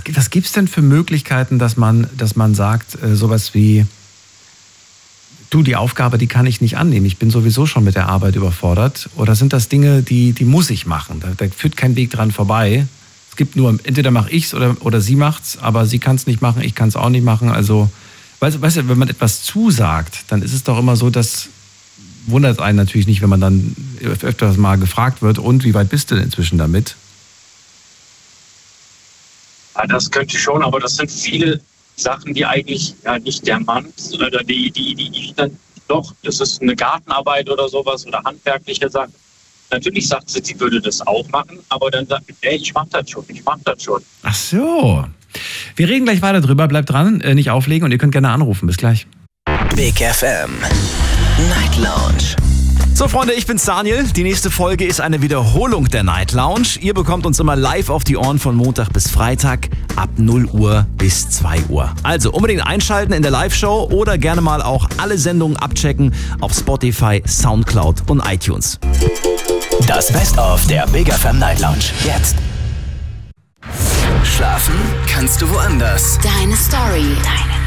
was gibt's denn für Möglichkeiten, dass man sagt, sowas wie, du, die Aufgabe, die kann ich nicht annehmen. Ich bin sowieso schon mit der Arbeit überfordert. Oder sind das Dinge, die muss ich machen? Da führt kein Weg dran vorbei. Es gibt nur, entweder mache ich's oder sie macht's, aber sie kann es nicht machen, ich kann es auch nicht machen. Also, weißt du, wenn man etwas zusagt, dann ist es doch immer so, das wundert einen natürlich nicht, wenn man dann öfters mal gefragt wird, und wie weit bist du denn inzwischen damit? Ja, das könnte ich schon, aber das sind viele Sachen, die eigentlich nicht der Mann, oder die dann doch, das ist eine Gartenarbeit oder sowas oder handwerkliche Sachen. Natürlich sagt sie, sie würde das auch machen, aber dann sagt sie, ich mach das schon. Ach so. Wir reden gleich weiter drüber, bleibt dran, nicht auflegen, und ihr könnt gerne anrufen. Bis gleich. Big FM Night Lounge. So Freunde, ich bin's Daniel. Die nächste Folge ist eine Wiederholung der Night Lounge. Ihr bekommt uns immer live auf die Ohren von Montag bis Freitag ab 0 Uhr bis 2 Uhr. Also unbedingt einschalten in der Live-Show oder gerne mal auch alle Sendungen abchecken auf Spotify, Soundcloud und iTunes. Das Best-of der Big FM Night Lounge. Jetzt. Schlafen kannst du woanders. Deine Story.